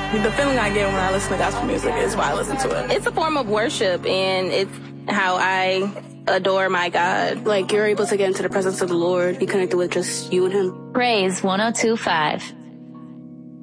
The feeling I get when I listen to gospel music is why I listen to it. It's a form of worship, and it's how I adore my God. Like, you're able to get into the presence of the Lord, be connected with just you and him. Praise 102.5.